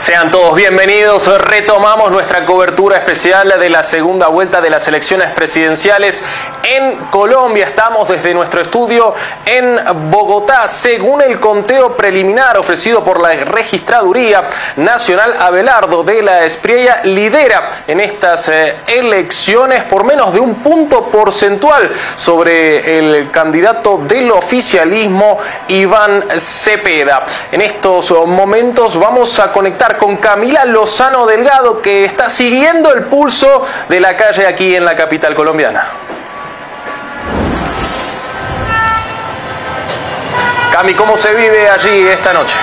Sean todos bienvenidos. Retomamos nuestra cobertura especial de la segunda vuelta de las elecciones presidenciales en Colombia. Estamos desde nuestro estudio en Bogotá. Según el conteo preliminar ofrecido por la Registraduría Nacional, Abelardo de la Espriella lidera en estas elecciones por menos de un punto porcentual sobre el candidato del oficialismo, Iván Cepeda. En estos momentos vamos a conectar con Camila Lozano Delgado, que está siguiendo el pulso de la calle aquí en la capital colombiana. Cami, ¿cómo se vive allí esta noche?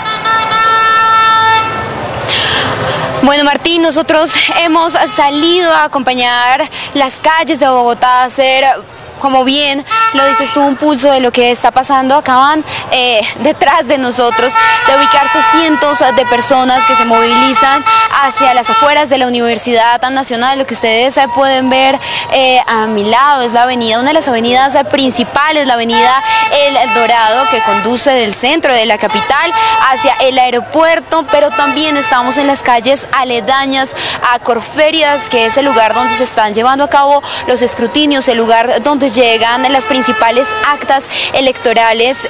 Bueno, Martín, nosotros hemos salido a acompañar las calles de Bogotá, a hacer, como bien lo dices tú, un pulso de lo que está pasando. Acaban detrás de nosotros de ubicarse cientos de personas que se movilizan hacia las afueras de la Universidad Nacional. Lo que ustedes pueden ver a mi lado es la avenida, una de las avenidas principales, la avenida El Dorado, que conduce del centro de la capital hacia el aeropuerto, pero también estamos en las calles aledañas a Corferias, que es el lugar donde se están llevando a cabo los escrutinios, el lugar donde llegan las principales actas electorales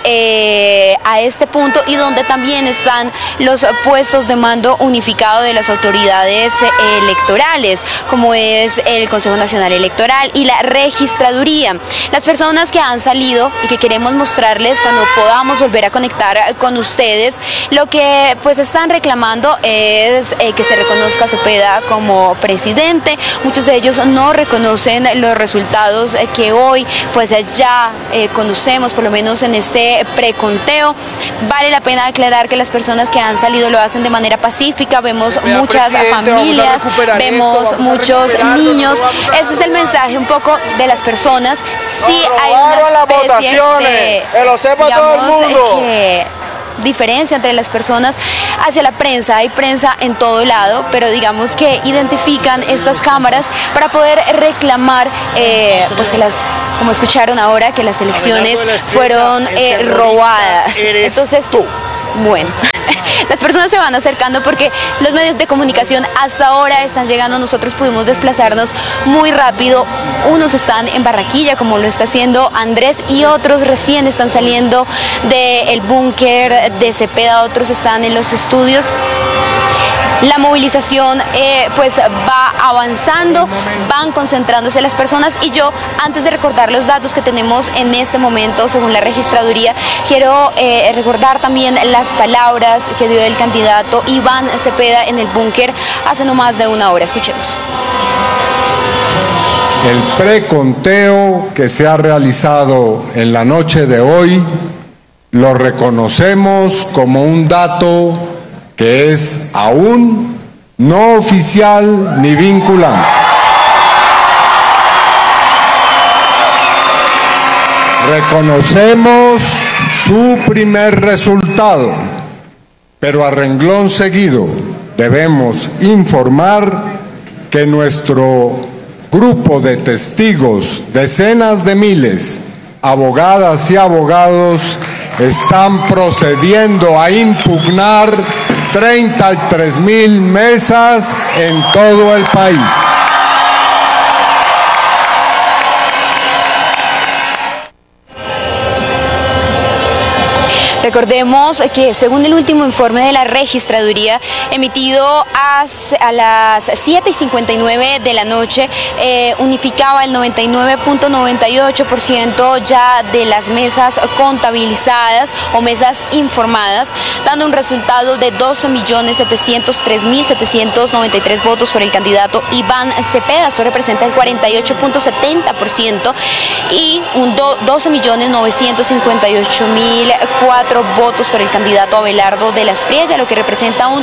a este punto, y donde también están los puestos de mando unificado de las autoridades electorales, como es el Consejo Nacional Electoral y la Registraduría. Las personas que han salido y que queremos mostrarles cuando podamos volver a conectar con ustedes, lo que pues están reclamando es que se reconozca a Cepeda como presidente. Muchos de ellos no reconocen los resultados que hoy pues ya conocemos, por lo menos en este preconteo. Vale la pena aclarar que las personas que han salido lo hacen de manera pacífica. Vemos muchas familias, vemos muchos niños. Ese es el mensaje un poco de las personas. Sí hay una especie de, digamos, diferencia entre las personas hacia la prensa. Hay prensa en todo lado, pero digamos que identifican estas cámaras para poder reclamar, pues como escucharon ahora, que las elecciones fueron robadas. Entonces, bueno, las personas se van acercando porque los medios de comunicación hasta ahora están llegando. Nosotros pudimos desplazarnos muy rápido. Unos están en Barranquilla, como lo está haciendo Andrés, y otros recién están saliendo del búnker de Cepeda, otros están en los estudios. La movilización pues va avanzando, van concentrándose las personas, y yo, antes de recordar los datos que tenemos en este momento según la Registraduría, quiero recordar también las palabras que dio el candidato Iván Cepeda en el búnker hace no más de una hora. Escuchemos. El preconteo que se ha realizado en la noche de hoy lo reconocemos como un dato que es aún no oficial ni vinculante. Reconocemos su primer resultado, pero a renglón seguido debemos informar que nuestro grupo de testigos, decenas de miles, abogadas y abogados, están procediendo a impugnar 33,000 mesas en todo el país. Recordemos que según el último informe de la Registraduría emitido a las 7:59 de la noche, unificaba el 99.98% ya de las mesas contabilizadas o mesas informadas, dando un resultado de 12.703.793 votos por el candidato Iván Cepeda. Eso representa el 48.70%, y un 12.958.004 votos por el candidato Abelardo de la Espriella, lo que representa un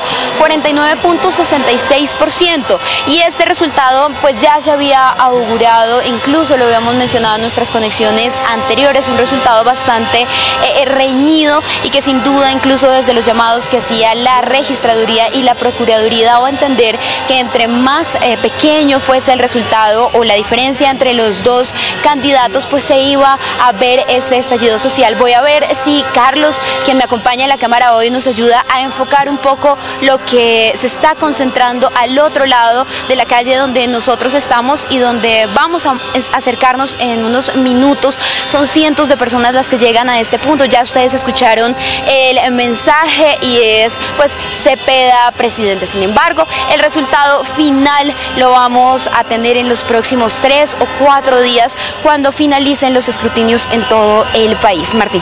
49.66%. Y este resultado pues ya se había augurado, incluso lo habíamos mencionado en nuestras conexiones anteriores, un resultado bastante reñido, y que sin duda, incluso desde los llamados que hacía la Registraduría y la Procuraduría, daba a entender que entre más pequeño fuese el resultado o la diferencia entre los dos candidatos, pues se iba a ver este estallido social. Voy a ver si Carlos quien me acompaña en la cámara hoy, nos ayuda a enfocar un poco lo que se está concentrando al otro lado de la calle donde nosotros estamos y donde vamos a acercarnos en unos minutos. Son cientos de personas las que llegan a este punto. Ya ustedes escucharon el mensaje y es pues Cepeda presidente. Sin embargo, el resultado final lo vamos a tener en los próximos 3 o 4 días cuando finalicen los escrutinios en todo el país. Martín.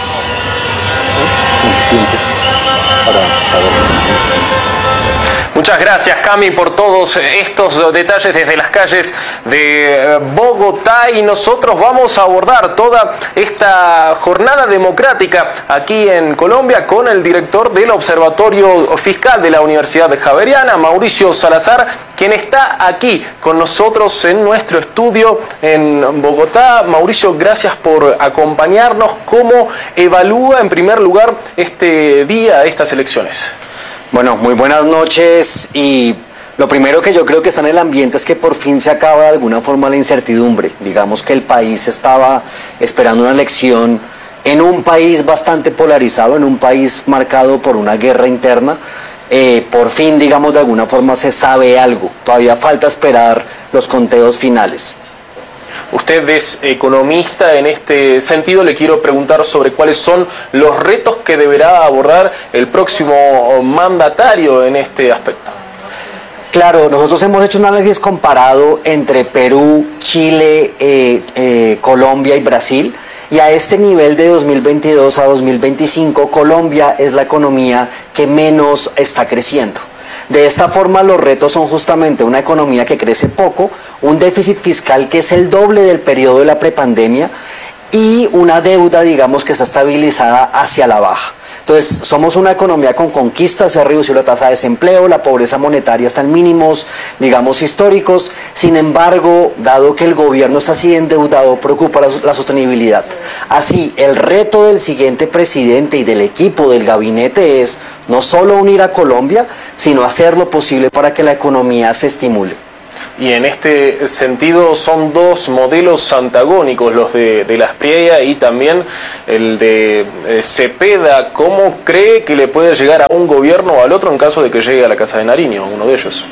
Muchas gracias, Cami, por todos estos detalles desde las calles de Bogotá, y nosotros vamos a abordar toda esta jornada democrática aquí en Colombia con el director del Observatorio Fiscal de la Universidad Javeriana, Mauricio Salazar, quien está aquí con nosotros en nuestro estudio en Bogotá. Mauricio, gracias por acompañarnos. ¿Cómo evalúa en primer lugar este día, estas elecciones? Bueno, muy buenas noches, y lo primero que yo creo que está en el ambiente es que por fin se acaba de alguna forma la incertidumbre. Digamos que el país estaba esperando una elección en un país bastante polarizado, en un país marcado por una guerra interna. Por fin, digamos, de alguna forma se sabe algo. Todavía falta esperar los conteos finales. Usted es economista, en este sentido le quiero preguntar sobre cuáles son los retos que deberá abordar el próximo mandatario en este aspecto. Claro, nosotros hemos hecho un análisis comparado entre Perú, Chile, Colombia y Brasil, y a este nivel de 2022 a 2025 Colombia es la economía que menos está creciendo. De esta forma, los retos son justamente una economía que crece poco, un déficit fiscal que es el doble del periodo de la prepandemia y una deuda, digamos, que está estabilizada hacia la baja. Entonces, somos una economía con conquistas, se ha reducido la tasa de desempleo, la pobreza monetaria está en mínimos, digamos, históricos. Sin embargo, dado que el gobierno está así endeudado, preocupa la sostenibilidad. Así, el reto del siguiente presidente y del equipo del gabinete es no solo unir a Colombia, sino hacer lo posible para que la economía se estimule. Y en este sentido son dos modelos antagónicos, los de Asprilla y también el de Cepeda. ¿Cómo cree que le puede llegar a un gobierno o al otro en caso de que llegue a la Casa de Nariño, uno de ellos?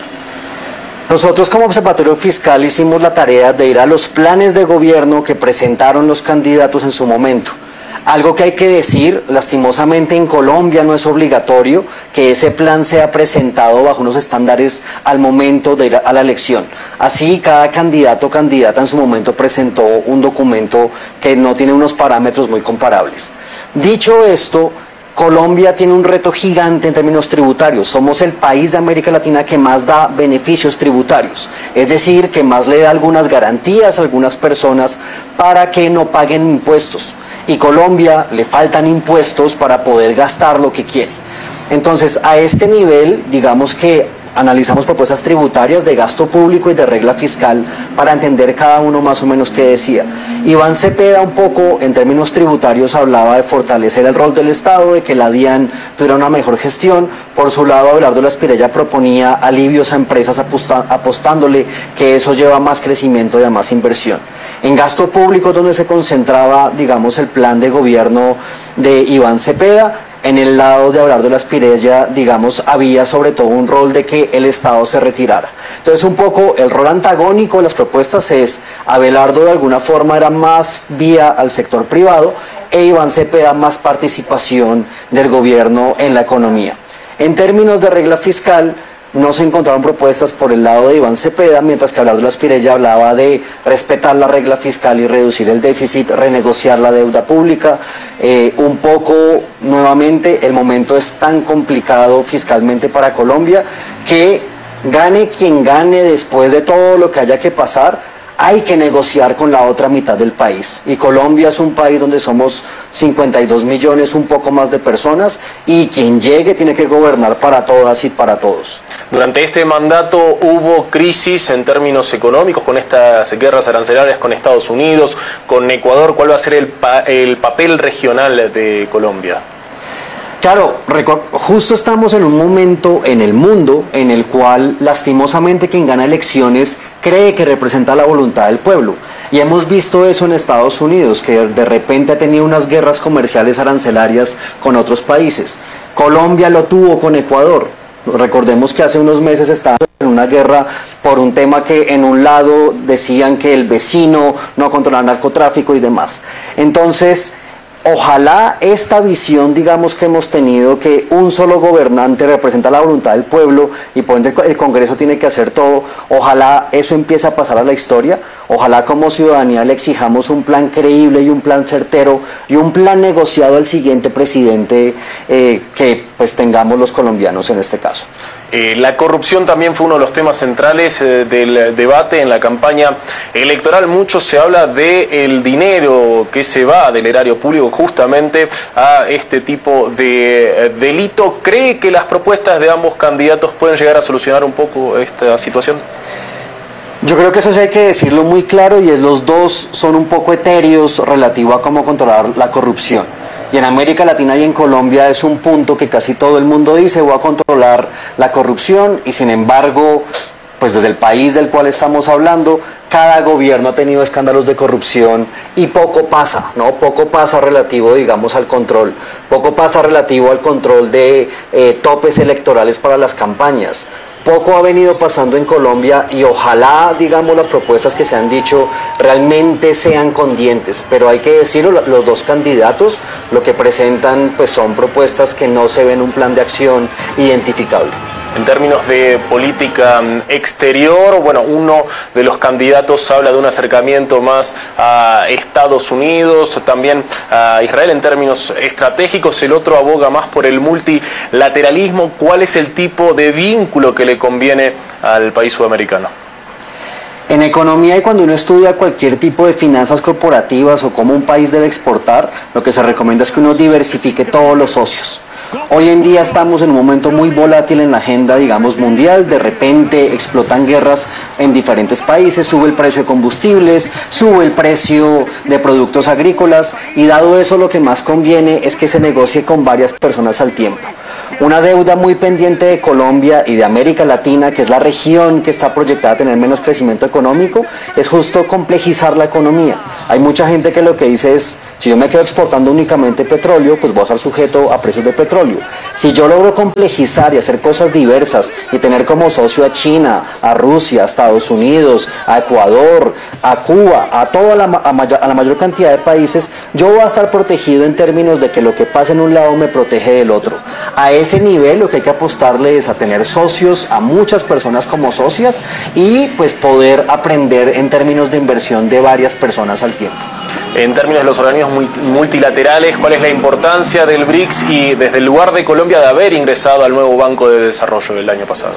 Nosotros como Observatorio Fiscal hicimos la tarea de ir a los planes de gobierno que presentaron los candidatos en su momento. Algo que hay que decir, lastimosamente en Colombia no es obligatorio que ese plan sea presentado bajo unos estándares al momento de ir a la elección. Así, cada candidato o candidata en su momento presentó un documento que no tiene unos parámetros muy comparables. Dicho esto, Colombia tiene un reto gigante en términos tributarios. Somos el país de América Latina que más da beneficios tributarios, es decir, que más le da algunas garantías a algunas personas para que no paguen impuestos. Y Colombia le faltan impuestos para poder gastar lo que quiere. Entonces, a este nivel, digamos que analizamos propuestas tributarias de gasto público y de regla fiscal para entender cada uno más o menos qué decía. Iván Cepeda un poco en términos tributarios hablaba de fortalecer el rol del Estado, de que la DIAN tuviera una mejor gestión. Por su lado, Abelardo Asprilla proponía alivios a empresas apostándole que eso lleva a más crecimiento y a más inversión. En gasto público, donde se concentraba, digamos, el plan de gobierno de Iván Cepeda. En el lado de Abelardo Asprilla, digamos, había sobre todo un rol de que el Estado se retirara. Entonces, un poco el rol antagónico de las propuestas es, Abelardo de alguna forma era más vía al sector privado e Iván Cepeda más participación del gobierno en la economía. En términos de regla fiscal, no se encontraron propuestas por el lado de Iván Cepeda, mientras que Abelardo Asprilla hablaba de respetar la regla fiscal y reducir el déficit, renegociar la deuda pública. Un poco, nuevamente, el momento es tan complicado fiscalmente para Colombia que gane quien gane después de todo lo que haya que pasar, hay que negociar con la otra mitad del país. Y Colombia es un país donde somos 52 millones, un poco más de personas, y quien llegue tiene que gobernar para todas y para todos. Durante este mandato hubo crisis en términos económicos con estas guerras arancelarias con Estados Unidos, con Ecuador. ¿Cuál va a ser el papel regional de Colombia? Claro, justo estamos en un momento en el mundo en el cual lastimosamente quien gana elecciones cree que representa la voluntad del pueblo. Y hemos visto eso en Estados Unidos, que de repente ha tenido unas guerras comerciales arancelarias con otros países. Colombia lo tuvo con Ecuador. Recordemos que hace unos meses estábamos en una guerra por un tema que en un lado decían que el vecino no controlaba el narcotráfico y demás. Entonces, ojalá esta visión, digamos, que hemos tenido, que un solo gobernante representa la voluntad del pueblo y por ende el Congreso tiene que hacer todo, ojalá eso empiece a pasar a la historia, ojalá como ciudadanía le exijamos un plan creíble y un plan certero y un plan negociado al siguiente presidente que pues tengamos los colombianos en este caso. La corrupción también fue uno de los temas centrales del debate en la campaña electoral. Mucho se habla del dinero que se va del erario público justamente a este tipo de delito. ¿Cree que las propuestas de ambos candidatos pueden llegar a solucionar un poco esta situación? Yo creo que eso sí hay que decirlo muy claro, y es los dos son un poco etéreos relativo a cómo controlar la corrupción. Y en América Latina y en Colombia es un punto que casi todo el mundo dice: voy a controlar la corrupción, y sin embargo, pues desde el país del cual estamos hablando, cada gobierno ha tenido escándalos de corrupción y poco pasa, ¿no? Poco pasa relativo, digamos, al control, poco pasa relativo al control de topes electorales para las campañas. Poco ha venido pasando en Colombia, y ojalá, digamos, las propuestas que se han dicho realmente sean con dientes, pero hay que decirlo, los dos candidatos lo que presentan pues son propuestas que no se ven un plan de acción identificable. En términos de política exterior, bueno, uno de los candidatos habla de un acercamiento más a Estados Unidos, también a Israel en términos estratégicos, el otro aboga más por el multilateralismo. ¿Cuál es el tipo de vínculo que le conviene al país sudamericano? En economía, y cuando uno estudia cualquier tipo de finanzas corporativas o cómo un país debe exportar, lo que se recomienda es que uno diversifique todos los socios. Hoy en día estamos en un momento muy volátil en la agenda, digamos, mundial. De repente explotan guerras en diferentes países, sube el precio de combustibles, sube el precio de productos agrícolas, y dado eso lo que más conviene es que se negocie con varias personas al tiempo. Una deuda muy pendiente de Colombia y de América Latina, que es la región que está proyectada a tener menos crecimiento económico, es justo complejizar la economía. Hay mucha gente que lo que dice es: si yo me quedo exportando únicamente petróleo, pues voy a estar sujeto a precios de petróleo. Si yo logro complejizar y hacer cosas diversas y tener como socio a China, a Rusia, a Estados Unidos, a Ecuador, a Cuba, a la mayor cantidad de países, yo voy a estar protegido en términos de que lo que pasa en un lado me protege del otro. A ese nivel lo que hay que apostarle es a tener socios, a muchas personas como socias, y pues poder aprender en términos de inversión de varias personas al tiempo. En términos de los organismos multilaterales, ¿cuál es la importancia del BRICS y desde el lugar de Colombia de haber ingresado al nuevo Banco de Desarrollo del año pasado?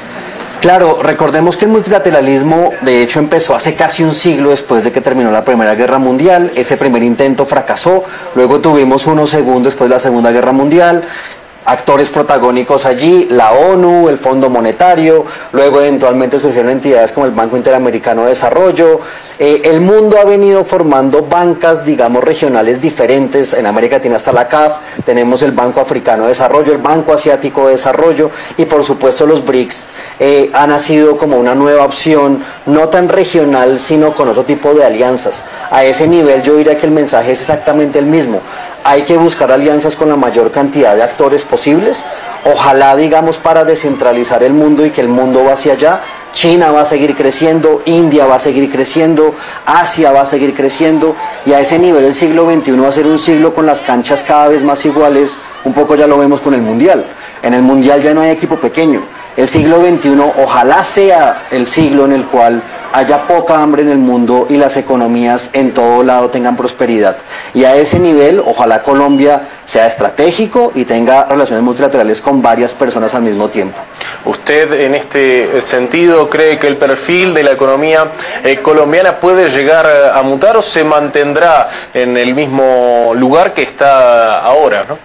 Claro, recordemos que el multilateralismo de hecho empezó hace casi un siglo después de que terminó la Primera Guerra Mundial. Ese primer intento fracasó, luego tuvimos uno segundo después de la Segunda Guerra Mundial. Actores protagónicos allí, la ONU, el Fondo Monetario, luego eventualmente surgieron entidades como el Banco Interamericano de Desarrollo. El mundo ha venido formando bancas, digamos, regionales diferentes. En América Latina está la CAF, tenemos el Banco Africano de Desarrollo, el Banco Asiático de Desarrollo, y por supuesto los BRICS han nacido como una nueva opción, no tan regional, sino con otro tipo de alianzas. A ese nivel yo diría que el mensaje es exactamente el mismo. Hay que buscar alianzas con la mayor cantidad de actores posibles, ojalá, digamos, para descentralizar el mundo y que el mundo va hacia allá. China va a seguir creciendo, India va a seguir creciendo, Asia va a seguir creciendo, y a ese nivel el siglo XXI va a ser un siglo con las canchas cada vez más iguales. Un poco ya lo vemos con el Mundial. En el Mundial ya no hay equipo pequeño. El siglo XXI ojalá sea el siglo en el cual haya poca hambre en el mundo y las economías en todo lado tengan prosperidad. Y a ese nivel, ojalá Colombia sea estratégico y tenga relaciones multilaterales con varias personas al mismo tiempo. ¿Usted en este sentido cree que el perfil de la economía colombiana puede llegar a mutar o se mantendrá en el mismo lugar que está ahora, ¿no?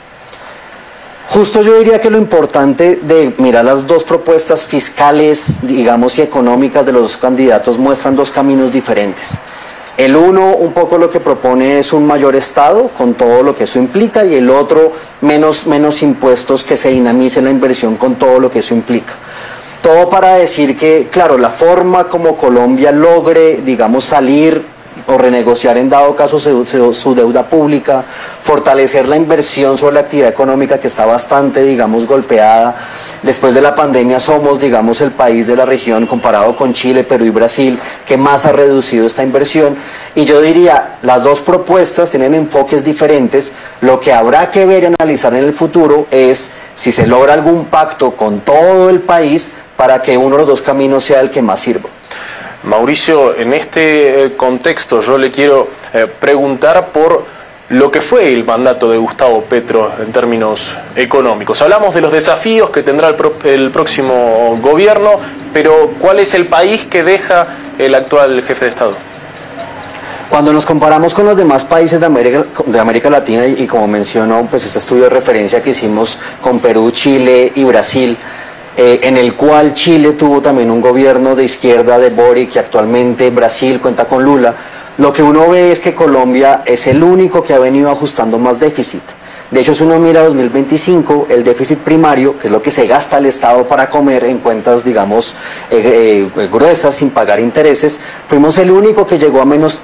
Justo yo diría que lo importante de mirar las dos propuestas fiscales, digamos, y económicas de los dos candidatos muestran dos caminos diferentes. El uno, un poco lo que propone es un mayor Estado, con todo lo que eso implica, y el otro, menos impuestos, que se dinamice la inversión con todo lo que eso implica. Todo para decir que, claro, la forma como Colombia logre, digamos, salir o renegociar en dado caso su deuda pública, fortalecer la inversión sobre la actividad económica que está bastante, digamos, golpeada. Después de la pandemia somos, digamos, el país de la región, comparado con Chile, Perú y Brasil, que más ha reducido esta inversión. Y yo diría, las dos propuestas tienen enfoques diferentes. Lo que habrá que ver y analizar en el futuro es si se logra algún pacto con todo el país para que uno de los dos caminos sea el que más sirva. Mauricio, en este contexto yo le quiero preguntar por lo que fue el mandato de Gustavo Petro en términos económicos. Hablamos de los desafíos que tendrá el próximo gobierno, pero ¿cuál es el país que deja el actual jefe de Estado? Cuando nos comparamos con los demás países de América Latina, y como mencionó, pues este estudio de referencia que hicimos con Perú, Chile y Brasil, en el cual Chile tuvo también un gobierno de izquierda de Boric, y actualmente Brasil cuenta con Lula, lo que uno ve es que Colombia es el único que ha venido ajustando más déficit. De hecho, si uno mira 2025, el déficit primario, que es lo que se gasta el Estado para comer en cuentas, digamos, gruesas, sin pagar intereses, fuimos el único que llegó a menos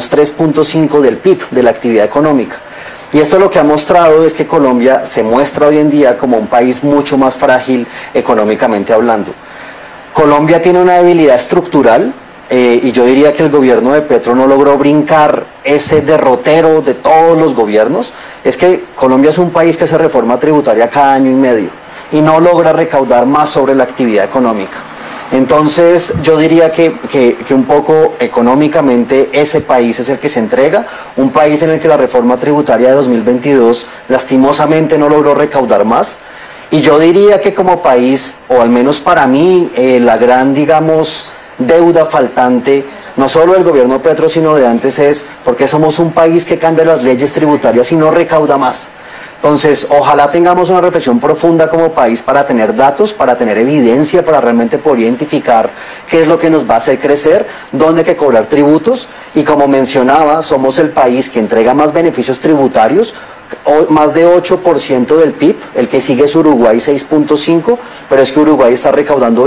3.5 del PIB, de la actividad económica. Y esto lo que ha mostrado es que Colombia se muestra hoy en día como un país mucho más frágil económicamente hablando. Colombia tiene una debilidad estructural, y yo diría que el gobierno de Petro no logró brincar ese derrotero de todos los gobiernos. Es que Colombia es un país que hace reforma tributaria cada año y medio y no logra recaudar más sobre la actividad económica. Entonces yo diría que un poco económicamente ese país es el que se entrega, un país en el que la reforma tributaria de 2022 lastimosamente no logró recaudar más. Y yo diría que como país, o al menos para mí, la gran, digamos, deuda faltante, no solo del gobierno Petro, sino de antes, es porque somos un país que cambia las leyes tributarias y no recauda más. Entonces, ojalá tengamos una reflexión profunda como país para tener datos, para tener evidencia, para realmente poder identificar qué es lo que nos va a hacer crecer, dónde hay que cobrar tributos, y como mencionaba, somos el país que entrega más beneficios tributarios, más de 8% del PIB, el que sigue es Uruguay 6.5%, pero es que Uruguay está recaudando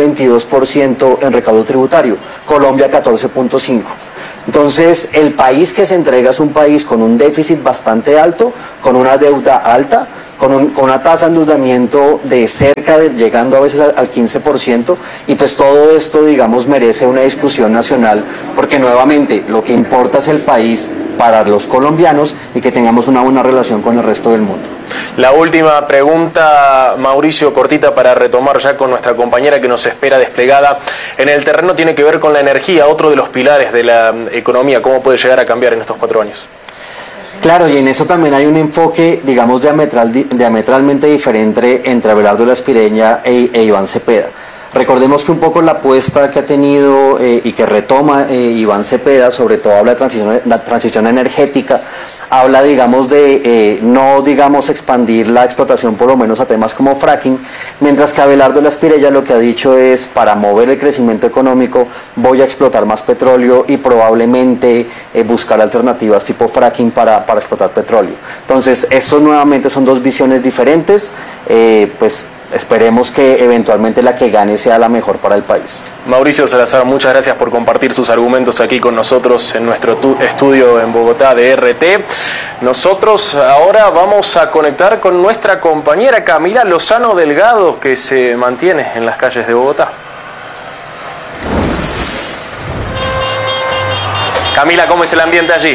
22% en recaudo tributario, Colombia 14.5%. Entonces, el país que se entrega es un país con un déficit bastante alto, con una deuda alta, con una tasa de endeudamiento de llegando a veces al 15%, y pues todo esto, digamos, merece una discusión nacional, porque nuevamente lo que importa es el país para los colombianos y que tengamos una buena relación con el resto del mundo. La última pregunta, Mauricio, cortita para retomar ya con nuestra compañera que nos espera desplegada en el terreno, tiene que ver con la energía, otro de los pilares de la economía. ¿Cómo puede llegar a cambiar en estos 4 años? Claro, y en eso también hay un enfoque, digamos, diametralmente diferente entre Abelardo Laspireña e Iván Cepeda. Recordemos que un poco la apuesta que ha tenido y que retoma Iván Cepeda, sobre todo habla de la transición energética, habla, digamos, de no, digamos, expandir la explotación por lo menos a temas como fracking, mientras que Abelardo Laspireña lo que ha dicho es, para mover el crecimiento económico voy a explotar más petróleo y probablemente buscar alternativas tipo fracking para explotar petróleo. Entonces, estos nuevamente son dos visiones diferentes, pues esperemos que eventualmente la que gane sea la mejor para el país. Mauricio Salazar, muchas gracias por compartir sus argumentos aquí con nosotros en nuestro estudio en Bogotá de RT. Nosotros ahora vamos a conectar con nuestra compañera Camila Lozano Delgado, que se mantiene en las calles de Bogotá. Camila, ¿cómo es el ambiente allí?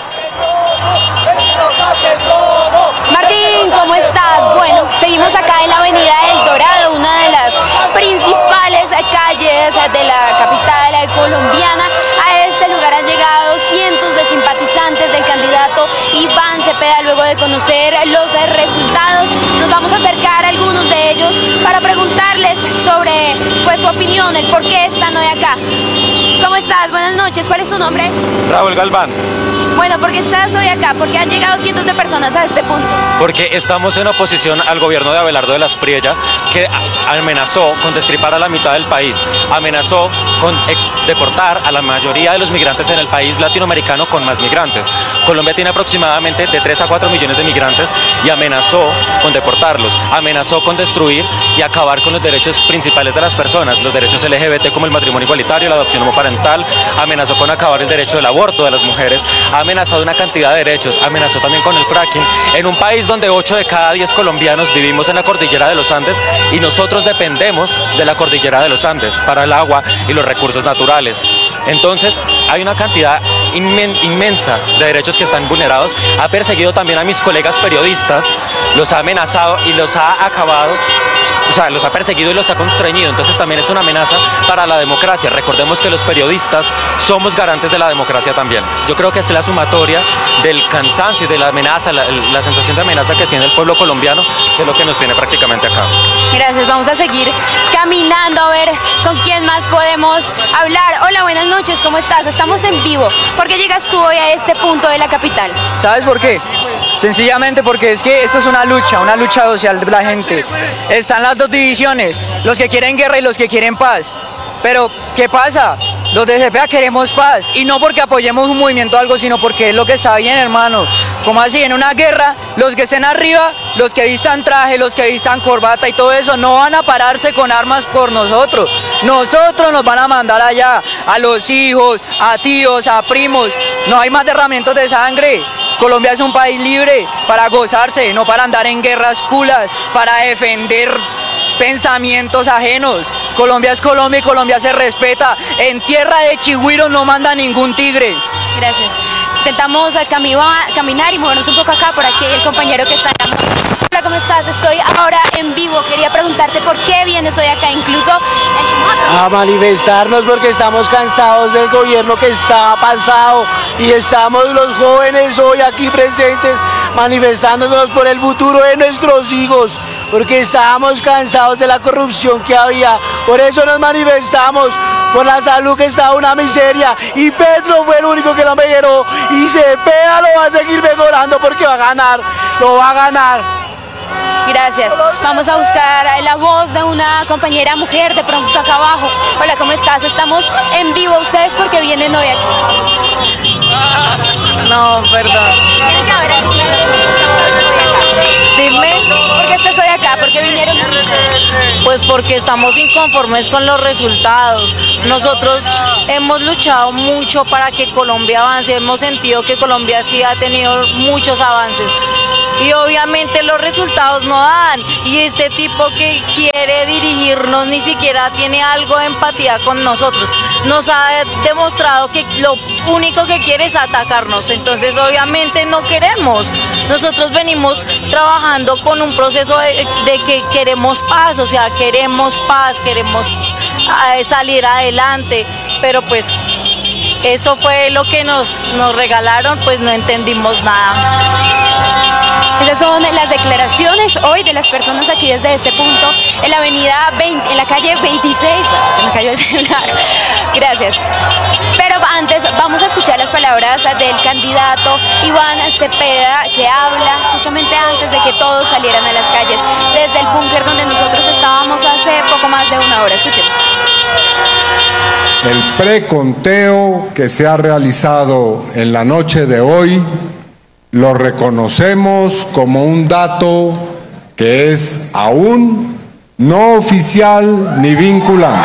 Martín, ¿cómo estás? Bueno, seguimos acá en la avenida El Dorado, una de las principales calles de la capital colombiana. A este lugar han llegado cientos de simpatizantes del candidato Iván Cepeda luego de conocer los resultados. Nos vamos a acercar a algunos de ellos para preguntarles sobre su opinión, el por qué están hoy acá. ¿Cómo estás? Buenas noches. ¿Cuál es tu nombre? Raúl Galván. Bueno, ¿por qué estás hoy acá? ¿Por qué han llegado cientos de personas a este punto? Porque estamos en oposición al gobierno de Abelardo de Laspireña, que amenazó con destripar a la mitad del país, amenazó con deportar a la mayoría de los migrantes en el país latinoamericano con más migrantes. Colombia tiene aproximadamente de 3 a 4 millones de migrantes y amenazó con deportarlos, amenazó con destruir y acabar con los derechos principales de las personas, los derechos LGBT como el matrimonio igualitario, la adopción homoparental, amenazó con acabar el derecho del aborto de las mujeres, ha amenazado una cantidad de derechos, amenazó también con el fracking, en un país donde 8 de cada 10 colombianos vivimos en la cordillera de los Andes y nosotros dependemos de la cordillera de los Andes para el agua y los recursos naturales. Entonces hay una cantidad inmensa de derechos que están vulnerados. Ha perseguido también a mis colegas periodistas, los ha amenazado y los ha acabado, o sea, los ha perseguido y los ha constreñido. Entonces también es una amenaza para la democracia. Recordemos que los periodistas somos garantes de la democracia también. Yo creo que es la sumatoria del cansancio y de la amenaza, la sensación de amenaza que tiene el pueblo colombiano, que es lo que nos tiene prácticamente acá. Gracias, vamos a seguir caminando a ver con quién más podemos hablar. Hola, buenas noches, ¿cómo estás? Estamos en vivo. ¿Por qué llegas tú hoy a este punto de la capital? ¿Sabes por qué? Sencillamente porque es que esto es una lucha social de la gente. Están las dos divisiones, los que quieren guerra y los que quieren paz. Pero, ¿qué pasa? Los de CPA queremos paz, y no porque apoyemos un movimiento o algo, sino porque es lo que está bien, hermano. Como así, en una guerra, los que estén arriba, los que vistan traje, los que vistan corbata y todo eso, no van a pararse con armas por nosotros. Nosotros nos van a mandar allá, a los hijos, a tíos, a primos. No hay más derramamientos de sangre. Colombia es un país libre para gozarse, no para andar en guerras culas, para defender pensamientos ajenos. Colombia es Colombia y Colombia se respeta. En tierra de chigüiros no manda ningún tigre. Gracias. Intentamos caminar y movernos un poco acá, por aquí el compañero que está en la moto. Hola, ¿cómo estás? Estoy ahora en vivo. Quería preguntarte por qué vienes hoy acá, incluso en tu moto. A manifestarnos porque estamos cansados del gobierno que está pasado y estamos los jóvenes hoy aquí presentes manifestándonos por el futuro de nuestros hijos, porque estábamos cansados de la corrupción que había. Por eso nos manifestamos, por la salud que está una miseria, y Petro fue el único que lo mejoró, y Cepeda lo va a seguir mejorando porque va a ganar, lo va a ganar. Gracias. Vamos a buscar la voz de una compañera mujer de pronto acá abajo. Hola, ¿cómo estás? Estamos en vivo. ¿Ustedes por qué vienen hoy aquí? No, perdón. Tienen que haber alguna razón. Dime. ¿Por qué estás hoy acá? ¿Por qué vinieron ustedes? Pues porque estamos inconformes con los resultados. Nosotros hemos luchado mucho para que Colombia avance. Hemos sentido que Colombia sí ha tenido muchos avances. Y obviamente los resultados no dan, y este tipo que quiere dirigirnos ni siquiera tiene algo de empatía con nosotros. Nos ha demostrado que lo único que quiere es atacarnos, entonces obviamente no queremos. Nosotros venimos trabajando con un proceso de que queremos paz, o sea, queremos paz, queremos salir adelante, pero pues eso fue lo que nos regalaron, pues no entendimos nada. Esas son las declaraciones hoy de las personas aquí desde este punto en la avenida 20, en la calle 26. Se me cayó el celular. Gracias. Pero antes vamos a escuchar las palabras del candidato Iván Cepeda, que habla justamente antes de que todos salieran a las calles desde el búnker donde nosotros estábamos hace poco más de una hora. Escuchemos. El preconteo que se ha realizado en la noche de hoy lo reconocemos como un dato que es aún no oficial ni vinculante.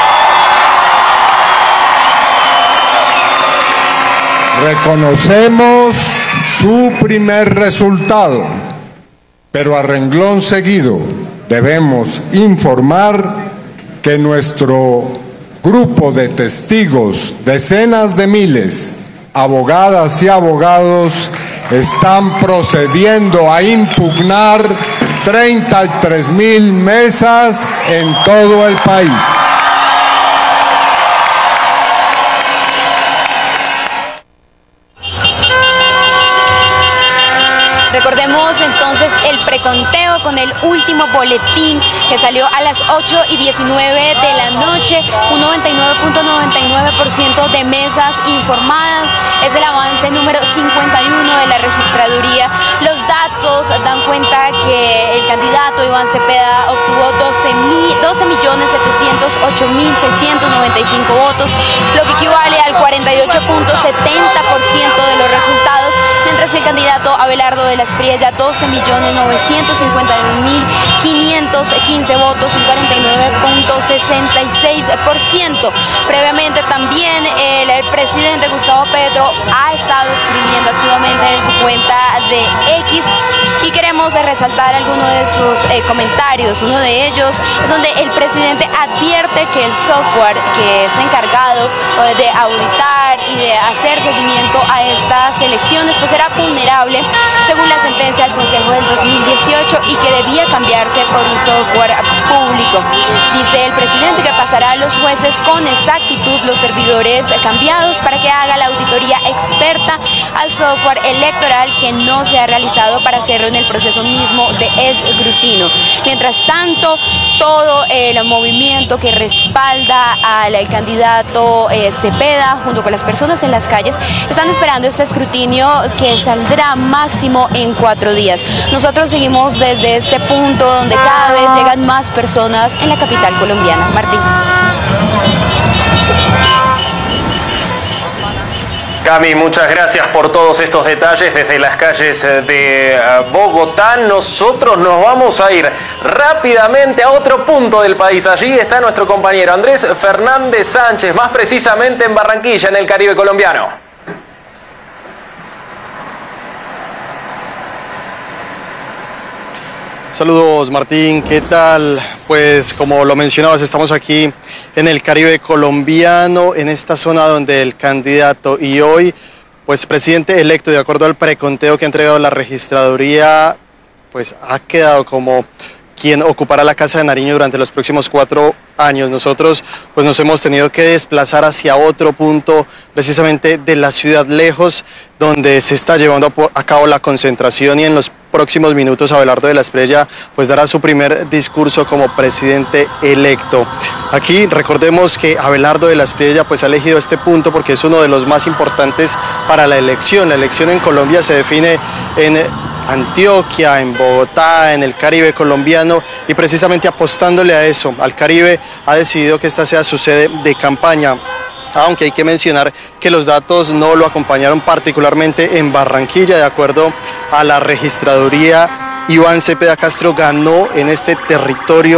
Reconocemos su primer resultado, pero a renglón seguido debemos informar que nuestro grupo de testigos, decenas de miles, abogadas y abogados, están procediendo a impugnar 33,000 mesas en todo el país. Recordemos entonces el preconteo con el último boletín que salió a las 8:19 de la noche, un 99.99% de mesas informadas. Es el avance número 51 de la registraduría. Los datos dan cuenta que el candidato Iván Cepeda obtuvo obtuvo 12.708.695 votos, lo que equivale al 48.70% de los resultados, mientras que el candidato Abelardo de la Espriella 12.951.515 votos, un 49.66%. Previamente también el presidente Gustavo Petro ha estado escribiendo activamente en su cuenta de X y queremos resaltar algunos de sus comentarios. Uno de ellos es donde el presidente advierte que el software que está encargado de auditar y de hacer seguimiento a estas elecciones pues era vulnerable según la sentencia del Consejo del 2018 y que debía cambiarse por un software público. Dice el presidente que pasará a los jueces con exactitud los servidores cambiados para que haga la auditoría experta al software electoral que no se ha realizado para hacerlo en el proceso mismo de escrutinio. Mientras tanto, todo el movimiento que respalda al candidato Cepeda junto con las personas en las calles están esperando este escrutinio que saldrá máximo en 4 días. Nosotros seguimos desde este punto donde cada vez llegan más personas en la capital colombiana. Martín. Cami, muchas gracias por todos estos detalles desde las calles de Bogotá. Nosotros nos vamos a ir rápidamente a otro punto del país. Allí está nuestro compañero Andrés Fernández Sánchez, más precisamente en Barranquilla, en el Caribe colombiano. Saludos Martín, ¿qué tal? Pues como lo mencionabas, estamos aquí en el Caribe colombiano, en esta zona donde el candidato y hoy, pues presidente electo, de acuerdo al preconteo que ha entregado la registraduría, pues ha quedado como quien ocupará la Casa de Nariño durante los próximos 4 años. Nosotros pues nos hemos tenido que desplazar hacia otro punto precisamente de la ciudad, lejos, donde se está llevando a cabo la concentración, y en los próximos minutos Abelardo de la Espriella pues dará su primer discurso como presidente electo. Aquí recordemos que Abelardo de la Espriella pues ha elegido este punto porque es uno de los más importantes para la elección. La elección en Colombia se define en Antioquia, en Bogotá, en el Caribe colombiano, y precisamente apostándole a eso, al Caribe, ha decidido que esta sea su sede de campaña. Aunque hay que mencionar que los datos no lo acompañaron particularmente en Barranquilla. De acuerdo a la registraduría, Iván Cepeda Castro ganó en este territorio